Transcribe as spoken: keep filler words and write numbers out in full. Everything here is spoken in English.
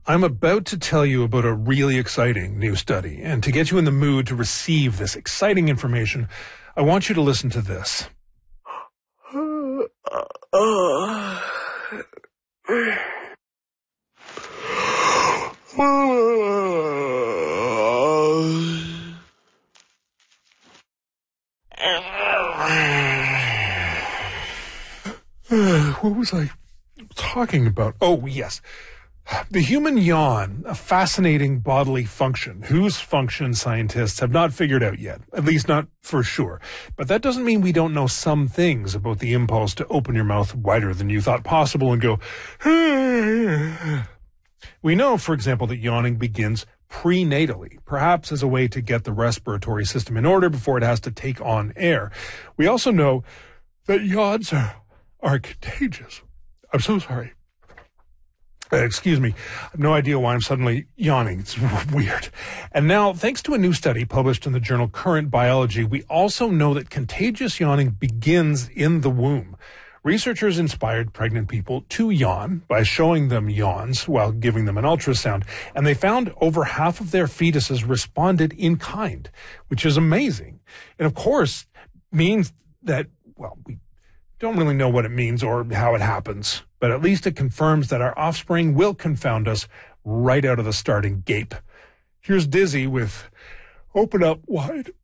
I'm about to tell you about a really exciting new study, and to get you in the mood to receive this exciting information, I want you to listen to this. What was I talking about? Oh, yes. The human yawn, a fascinating bodily function whose function scientists have not figured out yet, at least not for sure. But that doesn't mean we don't know some things about the impulse to open your mouth wider than you thought possible and go, We know, for example, that yawning begins prenatally, perhaps as a way to get the respiratory system in order before it has to take on air. We also know that yawns are, are contagious. I'm so sorry. Uh, excuse me. I have no idea why I'm suddenly yawning. It's weird. And now, thanks to a new study published in the journal Current Biology, we also know that contagious yawning begins in the womb. Researchers inspired pregnant people to yawn by showing them yawns while giving them an ultrasound, and they found over half of their fetuses responded in kind, which is amazing. And of course, means that, well, we don't really know what it means or how it happens, but at least it confirms that our offspring will confound us right out of the starting gate. Here's Dizzy with Open Up Wide.